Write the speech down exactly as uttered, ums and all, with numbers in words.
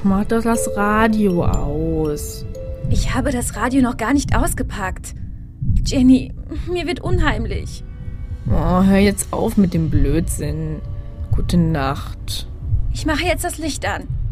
mach doch das Radio aus. Ich habe das Radio noch gar nicht ausgepackt. Jenny, mir wird unheimlich. Oh, hör jetzt auf mit dem Blödsinn. Gute Nacht. Ich mache jetzt das Licht an.